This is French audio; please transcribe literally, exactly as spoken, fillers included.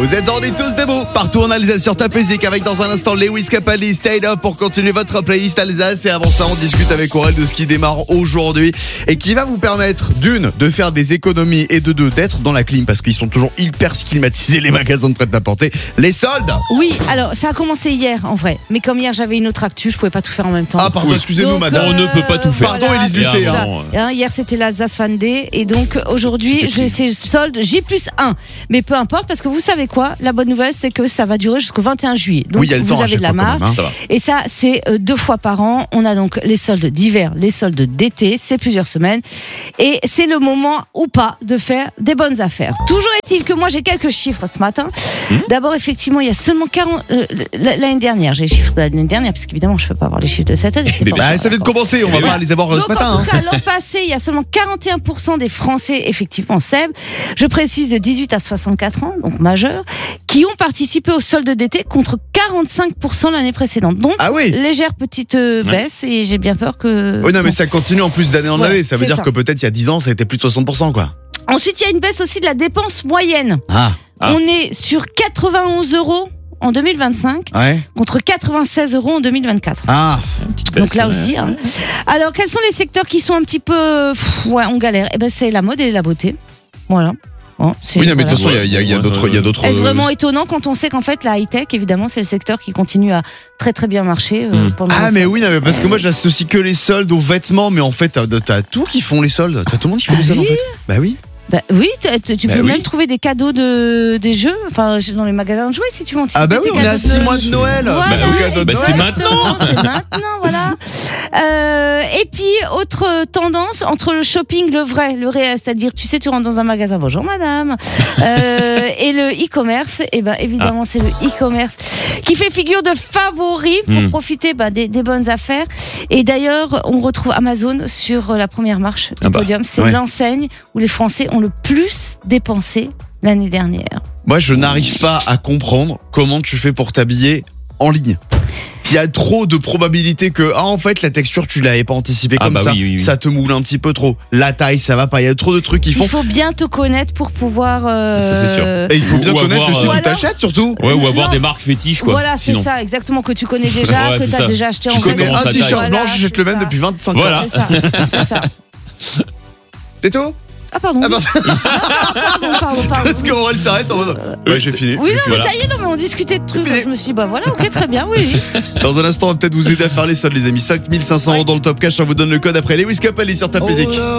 Vous êtes en tous debout, partout en Alsace sur Top Music avec dans un instant Lewis Capaldi, Stay Up pour continuer votre playlist Alsace. Et avant ça, on discute avec Aurel de ce qui démarre aujourd'hui et qui va vous permettre d'une, de faire des économies et de deux, d'être dans la clim parce qu'ils sont toujours hyper climatisés les magasins de prêt-à-porter. Les soldes. Oui, alors ça a commencé hier en vrai, mais comme hier j'avais une autre actu, je pouvais pas tout faire en même temps. Ah pardon, Oui. excusez-nous Donc, madame. On ne peut pas tout faire. Pardon, Élise c'est Lucet, ça. hein. Hein, hier c'était l'Alsace Fan Day et donc aujourd'hui j'ai ces soldes J plus un. Mais peu importe parce que vous savez quoi, la bonne nouvelle c'est que ça va durer jusqu'au vingt et un juillet. Donc Oui, il y a le vous temps à avez chaque de la fois quand marge. même, hein. Ça va. Et ça c'est euh, deux fois par an. On a donc les soldes d'hiver, les soldes d'été, c'est plusieurs semaines. Et c'est le moment ou pas de faire des bonnes affaires. Toujours est-il que moi j'ai quelques chiffres ce matin. Mmh. D'abord effectivement il y a seulement quarante euh, l'année dernière, j'ai les chiffres de l'année dernière parce qu'évidemment je peux pas avoir les chiffres de cette année. c'est Mais pas Bah, ça, ça vient de d'accord. commencer, on va Mais pas oui. les avoir euh, Donc, ce matin. en tout hein. cas, l'an passé, il y a seulement quarante et un pour cent des Français, effectivement, Seb, je précise de dix-huit à soixante-quatre ans, donc majeurs, qui ont participé au solde d'été contre quarante-cinq pour cent l'année précédente. Donc, Ah oui. légère petite euh, Ouais. baisse et j'ai bien peur que... Oui, non, mais Bon. ça continue en plus d'année en Ouais, année. Ça veut c'est dire ça. que peut-être il y a dix ans, ça a été plus de soixante pour cent, quoi. Ensuite, il y a une baisse aussi de la dépense moyenne. Ah, Ah. On est sur quatre-vingt-onze euros en deux mille vingt-cinq ouais. contre quatre-vingt-seize euros en deux mille vingt-quatre. Ah, Donc là aussi. Hein. Alors, quels sont les secteurs qui sont un petit peu... pff, ouais, on galère. Eh ben, c'est la mode et la beauté. Voilà. Bon, c'est- oui, non, mais de voilà. toute façon, il y a- il y a, il y a Ouais, d'autres. ouais, il y a ouais. d'autres. Est-ce euh, vraiment étonnant quand on sait qu'en fait la high-tech, évidemment, c'est le secteur qui continue à très très bien marcher euh, Mm. pendant. Ah le mais sol. oui, non, mais parce que moi j'associe que les soldes aux vêtements, mais en fait t'as, t'as tout qui font les soldes. T'as tout le monde qui fait Ah les soldes oui en fait. Bah oui. Bah, oui, t'as- tu tu Bah peux oui. même trouver des cadeaux de des jeux, enfin dans les magasins de jouets si tu veux. Ah bah oui, anticiper on tes est à cadeaux six de- mois de Noël. Voilà, Bah, au cadeau de bah, Noël. c'est maintenant. C'est maintenant, voilà. Euh, et puis autre tendance entre le shopping, le vrai, le réel, c'est-à-dire tu sais tu rentres dans un magasin, bonjour madame, euh, et le e-commerce, et ben évidemment c'est le e-commerce qui fait figure de favori pour Mm. profiter bah, des, des bonnes affaires. Et d'ailleurs on retrouve Amazon sur la première marche du Ah bah, podium. C'est ouais. l'enseigne où les Français ont le plus dépensé l'année dernière. Moi je n'arrive pas à comprendre comment tu fais pour t'habiller en ligne. Il y a trop de probabilités que ah en fait la texture tu l'avais pas anticipée Ah comme bah ça. oui, oui, oui. Ça te moule un petit peu trop. La taille ça va pas. Il y a trop de trucs qui font. Il faut bien te connaître pour pouvoir. euh, Ça, c'est sûr. Et il faut bien Ou connaître avoir, le site euh, où Ou alors- t'achètes surtout. Ouais, ou avoir Non. des marques fétiches, quoi. Voilà, c'est Sinon. ça, exactement, que tu connais déjà, Ouais, que c'est tu as ça. déjà acheté Tu en Tu connais comment un ça t-shirt taille. blanc, Voilà, j'achète c'est le même ça. depuis vingt-cinq Voilà. ans. C'est ça, c'est ça. C'est tout. Ah, pardon. Ah bah, Pardon, pardon, pardon. parce qu'Aurel s'arrête en mode. Ouais, j'ai fini. Oui, J'ai non, fini. mais ça y est, non, mais on discutait de trucs. Fini. Je me suis dit, bah voilà, ok, très bien, oui, oui. Dans un instant, on va peut-être vous aider à faire les soldes, les amis. cinq mille cinq cents euros dans le top cash. On vous donne le code après Lewis Capaldi sur Top Music.